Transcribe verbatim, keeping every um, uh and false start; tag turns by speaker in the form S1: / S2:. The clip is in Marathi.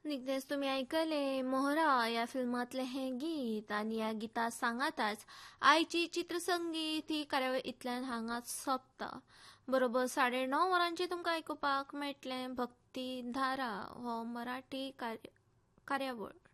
S1: निकतेच तुम्ही ऐकले मोहरा या फिल्मातले हे गीत आणि या गीतात सांगाताच आईची चित्रसंगीत ही कार्यावळ इतल्यान हांगाच सोंपता. बरोबर साडे णव वरांचे तुमकां आयकुपाक मेळटलें भक्ती धारा हो मराठी कार्य कार्यावळ.